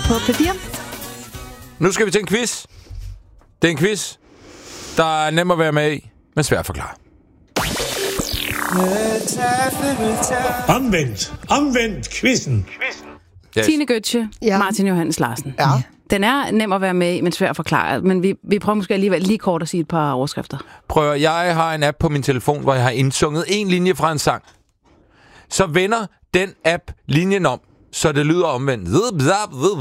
på P4. Nu skal vi til en quiz. Det er en quiz, der er nem at være med i, men svær at forklare. Omvendt quizzen. Yes. Tine Gøtje, Ja. Martin Johannes Larsen. Ja. Den er nem at være med i, men svær at forklare. Men vi prøver måske alligevel lige kort at sige et par overskrifter. Prøv, jeg har en app på min telefon, hvor jeg har indsunget en linje fra en sang. Så vender den app linjen om, så det lyder omvendt.